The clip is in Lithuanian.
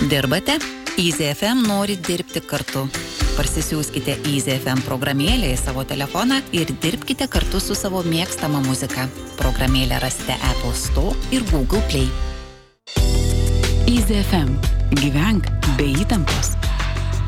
Dirbate? Easy FM nori dirbti kartu. Parsisiųskite Easy FM programėlę į savo telefoną ir dirbkite kartu su savo mėgstama muzika. Programėlę rasite Apple Store ir Google Play. Easy FM. Gyvenk be įtampos.